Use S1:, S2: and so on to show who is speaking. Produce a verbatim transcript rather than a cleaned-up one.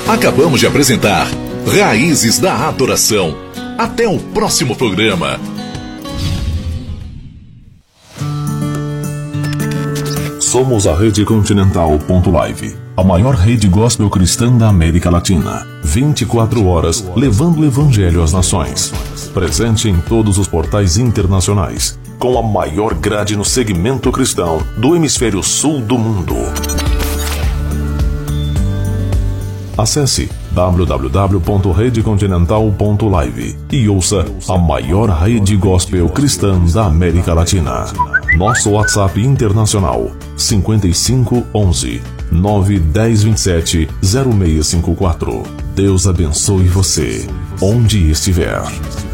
S1: Acabamos de apresentar Raízes da Adoração. Até o próximo programa.
S2: Somos a Rede Continental ponto live, a maior rede gospel cristã da América Latina. vinte e quatro horas levando o evangelho às nações. Presente em todos os portais internacionais, com a maior grade no segmento cristão do hemisfério sul do mundo. Acesse w w w ponto rede continental ponto live e ouça a maior rede gospel cristã da América Latina. Nosso WhatsApp internacional cinco cinco um um nove um zero dois sete zero seis cinco quatro. Deus abençoe você, onde estiver.